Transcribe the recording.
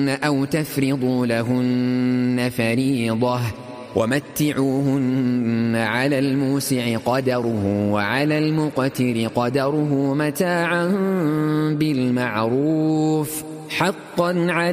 أو تفرضوا لهن فريضة ومتعوهن على الموسع قدره وعلى المقتر قدره متاعا بالمعروف حقا على